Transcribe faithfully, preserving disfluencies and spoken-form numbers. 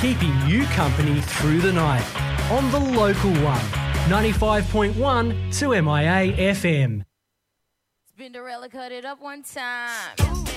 keeping you company through the night on the local one, ninety-five point one to M I A F M. Spinderella cut it up one time.